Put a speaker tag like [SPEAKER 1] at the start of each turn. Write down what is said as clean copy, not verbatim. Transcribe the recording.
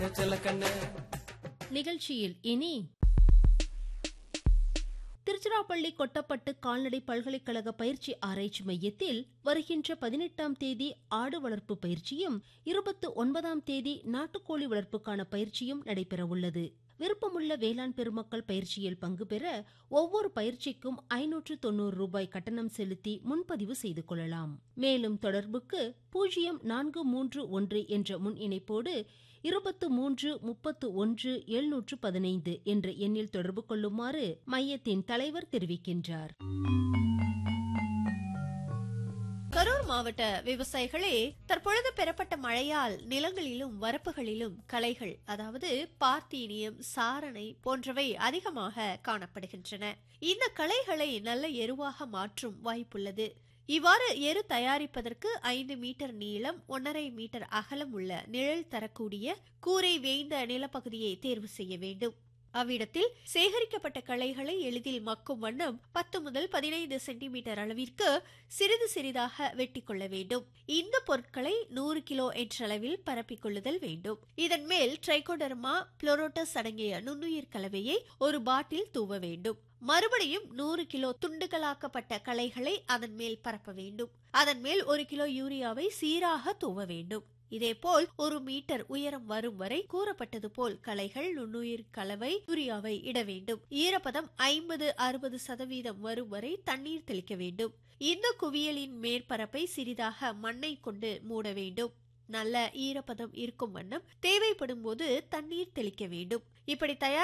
[SPEAKER 1] நிகழ்ச்சியில் இனி திருச்சிராப்பள்ளி கொட்டப்பட்டு கால்நடை பல்கலைக்கழக பயிற்சி ஆராய்ச்சி மையத்தில் வருகின்ற 18ஆம் தேதி ஆடு வளர்ப்பு பயிற்சியும் 29ஆம் தேதி நாட்டுக்கோழி வளர்ப்புக்கான பயிற்சியும் நடைபெறவுள்ளது. விருப்பமுள்ள வேளாண் பெருமக்கள் பயிற்சியில் பங்கு பெற ஒவ்வொரு பயிற்சிக்கும் 590 ரூபாய் கட்டணம் செலுத்தி முன்பதிவு செய்து கொள்ளலாம். மேலும் தொடர்புக்கு 0431 என்ற முன் இணைப்போடு 23 31 715 என்ற எண்ணில் தொடர்பு கொள்ளுமாறு மையத்தின் தலைவர் தெரிவிக்கின்றார்.
[SPEAKER 2] கரூர் மாவட்ட விவசாயிகளே, தற்பொழுது பெறப்பட்ட மழையால் நிலங்களிலும் வரப்புகளிலும் களைகள், அதாவது பார்த்தீனியம், சாரணை போன்றவை அதிகமாக காணப்படுகின்றன. இந்த களைகளை நல்ல எருவாக மாற்றும் வாய்ப்புள்ளது. இவ்வாறு எரு தயாரிப்பதற்கு 5 மீட்டர் நீளம் 1.5 மீட்டர் அகலம் உள்ள நிழல் தரக்கூடிய கூரை வேய்ந்த நிலப்பகுதியை தேர்வு செய்ய வேண்டும். அவ்விடத்தில் சேகரிக்கப்பட்ட களைகளை எளிதில் மக்கும் வண்ணம் 10 முதல் 15 சென்டிமீட்டர் அளவிற்கு சிறிது சிறிதாக வெட்டி கொள்ள வேண்டும். இந்த பொருட்களை 100 கிலோ என்ற அளவில் பரப்பிக் கொள்ளுதல் வேண்டும். இதன் மேல் ட்ரைகோடர்மா புளோரோட்டஸ் அடங்கிய நுண்ணுயிர் கலவையை ஒரு பாட்டில் தூவ வேண்டும். மறுபடியும் 100 கிலோ துண்டுகளாக்கப்பட்ட களைகளை அதன் மேல் பரப்ப வேண்டும். அதன் மேல் 1 கிலோ யூரியாவை சீராக தூவ வேண்டும். இதேபோல் 1 மீட்டர் உயரம் வரும் வரை கூறப்பட்டது போல் களைகள், நுண்ணுயிர் கலவை, யூரியாவை இட வேண்டும். ஈரப்பதம் 50-60% வரும் வரை தண்ணீர் தெளிக்க வேண்டும். இந்த குவியலின் மேற்பரப்பை சிறிதாக மண்ணை கொண்டு மூட வேண்டும். நல்ல ஈரப்பதம் இருக்கும் வண்ணம் தேவைப்படும் போது தண்ணீர் தெளிக்க வேண்டும். இப்படி தயார்